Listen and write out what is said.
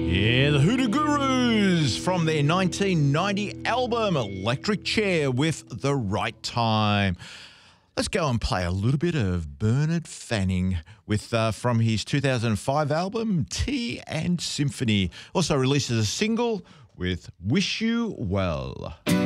Yeah, the Hoodoo Gurus from their 1990 album Electric Chair with The Right Time. Let's go and play a little bit of Bernard Fanning with from his 2005 album Tea and Symphony. Also released as a single with Wish You Well.